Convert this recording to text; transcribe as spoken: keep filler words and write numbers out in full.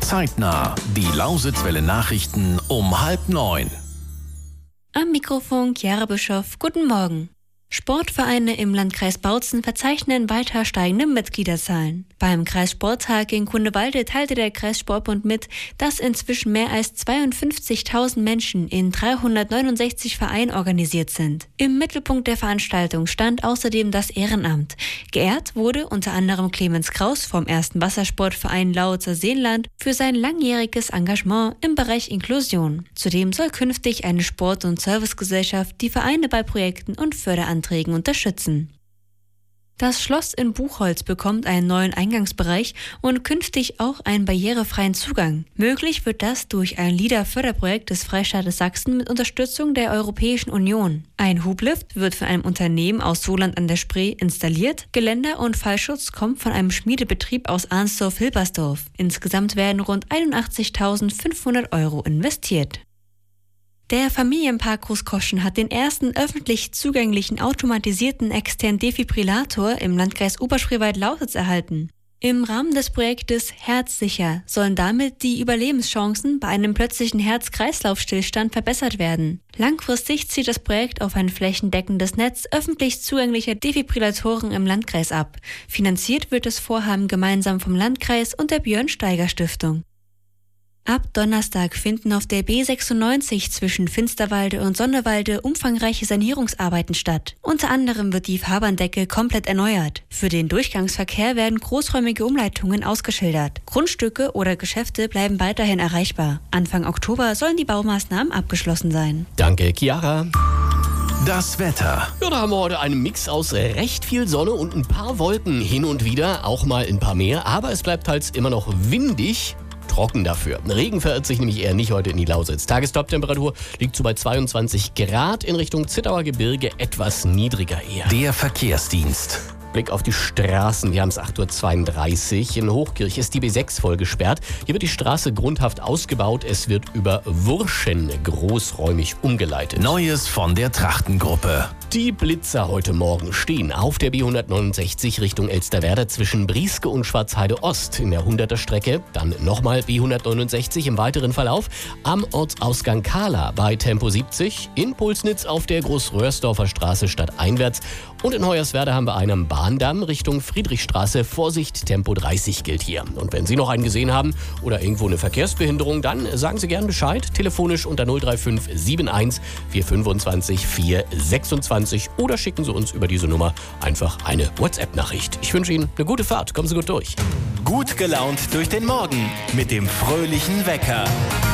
Zeitnah. Die Lausitzwelle Nachrichten um halb neun. Am Mikrofon Chiara Bischoff. Guten Morgen. Sportvereine im Landkreis Bautzen verzeichnen weiter steigende Mitgliederzahlen. Beim Kreissporttag in Kunewalde teilte der Kreissportbund mit, dass inzwischen mehr als zweiundfünfzigtausend Menschen in dreihundertneunundsechzig Vereinen organisiert sind. Im Mittelpunkt der Veranstaltung stand außerdem das Ehrenamt. Geehrt wurde unter anderem Clemens Kraus vom ersten Wassersportverein Lausitzer Seenland für sein langjähriges Engagement im Bereich Inklusion. Zudem soll künftig eine Sport- und Servicegesellschaft die Vereine bei Projekten und Förderanträgen unterstützen. Das Schloss in Buchholz bekommt einen neuen Eingangsbereich und künftig auch einen barrierefreien Zugang. Möglich wird das durch ein LIDA-Förderprojekt des Freistaates Sachsen mit Unterstützung der Europäischen Union. Ein Hublift wird von einem Unternehmen aus Sohland an der Spree installiert. Geländer- und Fallschutz kommt von einem Schmiedebetrieb aus Arnsdorf-Hilbersdorf. Insgesamt werden rund einundachtzigtausendfünfhundert Euro investiert. Der Familienpark Großkoschen hat den ersten öffentlich zugänglichen automatisierten externen Defibrillator im Landkreis Oberspreewald-Lausitz erhalten. Im Rahmen des Projektes Herzsicher sollen damit die Überlebenschancen bei einem plötzlichen Herz-Kreislauf-Stillstand verbessert werden. Langfristig zielt das Projekt auf ein flächendeckendes Netz öffentlich zugänglicher Defibrillatoren im Landkreis ab. Finanziert wird das Vorhaben gemeinsam vom Landkreis und der Björn-Steiger-Stiftung. Ab Donnerstag finden auf der B sechsundneunzig zwischen Finsterwalde und Sonnewalde umfangreiche Sanierungsarbeiten statt. Unter anderem wird die Fahrbahndecke komplett erneuert. Für den Durchgangsverkehr werden großräumige Umleitungen ausgeschildert. Grundstücke oder Geschäfte bleiben weiterhin erreichbar. Anfang Oktober sollen die Baumaßnahmen abgeschlossen sein. Danke, Chiara. Das Wetter. Ja, da haben wir heute einen Mix aus recht viel Sonne und ein paar Wolken hin und wieder, auch mal ein paar mehr. Aber es bleibt halt immer noch windig. Trocken dafür. Regen verirrt sich nämlich eher nicht heute in die Lausitz. Tagestoptemperatur liegt so bei zweiundzwanzig Grad, in Richtung Zittauer Gebirge etwas niedriger eher. Der Verkehrsdienst. Blick auf die Straßen. Wir haben es acht Uhr zweiunddreißig. In Hochkirch ist die B sechs voll gesperrt. Hier wird die Straße grundhaft ausgebaut. Es wird über Wurschen großräumig umgeleitet. Neues von der Trachtengruppe. Die Blitzer heute Morgen stehen auf der B hundertneunundsechzig Richtung Elsterwerda zwischen Brieske und Schwarzheide Ost in der hunderter Strecke. Dann nochmal B hundertneunundsechzig im weiteren Verlauf am Ortsausgang Kahla bei Tempo siebzig. In Pulsnitz auf der Großröhrsdorfer Straße stadteinwärts. Und in Hoyerswerda haben wir einen am Bahndamm Richtung Friedrichstraße. Vorsicht, Tempo dreißig gilt hier. Und wenn Sie noch einen gesehen haben oder irgendwo eine Verkehrsbehinderung, dann sagen Sie gern Bescheid. Telefonisch unter null drei fünf sieben eins vier zwei fünf vier sechsundzwanzig oder schicken Sie uns über diese Nummer einfach eine WhatsApp-Nachricht. Ich wünsche Ihnen eine gute Fahrt. Kommen Sie gut durch. Gut gelaunt durch den Morgen mit dem fröhlichen Wecker.